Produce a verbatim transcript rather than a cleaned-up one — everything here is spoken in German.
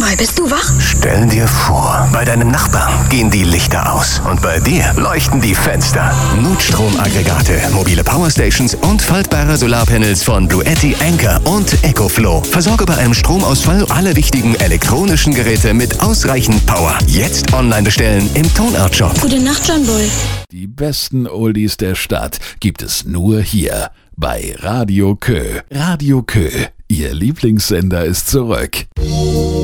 Mal, bist du wach? Stell dir vor, bei deinem Nachbarn gehen die Lichter aus und bei dir leuchten die Fenster. Notstromaggregate, mobile Powerstations und faltbare Solarpanels von Bluetti, Anker und EcoFlow. Versorge bei einem Stromausfall alle wichtigen elektronischen Geräte mit ausreichend Power. Jetzt online bestellen im Tonart Shop. Gute Nacht, John Boy. Die besten Oldies der Stadt gibt es nur hier bei Radio Kö. Radio Kö, Ihr Lieblingssender ist zurück.